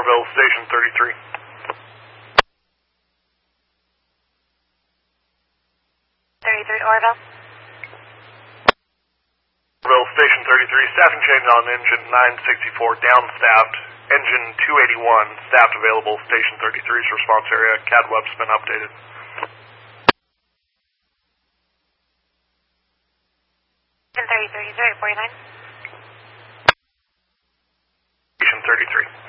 Orville, Station 33. Orville. Orville, Station 33, staffing change on engine 964, down-staffed. Engine 281, staffed available, Station 33's response area. CAD web's been updated. Station 33, 49. Station 33.